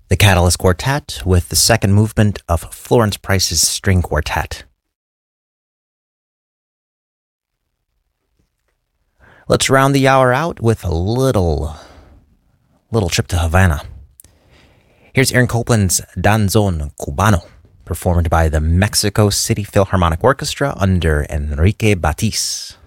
The Catalyst Quartet with the second movement of Florence Price's String Quartet. Let's round the hour out with a little trip to Havana. Here's Aaron Copland's Danzón Cubano, performed by the Mexico City Philharmonic Orchestra under Enrique Batiz.